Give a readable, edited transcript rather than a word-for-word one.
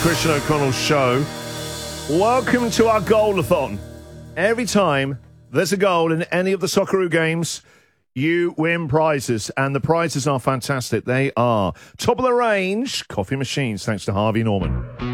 Christian O'Connell Show. Welcome to our goal-a-thon. Every time there's a goal in any of the Socceroo games, you win prizes, and the prizes are fantastic. They are top of the range coffee machines, thanks to Harvey Norman.